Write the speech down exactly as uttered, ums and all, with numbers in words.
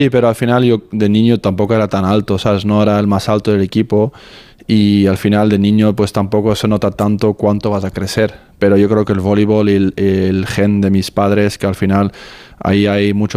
Sí, pero al final yo de niño tampoco era tan alto, ¿sabes? No era el más alto del equipo y al final de niño pues tampoco se nota tanto cuánto vas a crecer. Pero yo creo que el voleibol y el, el gen de mis padres, que al final ahí hay mucho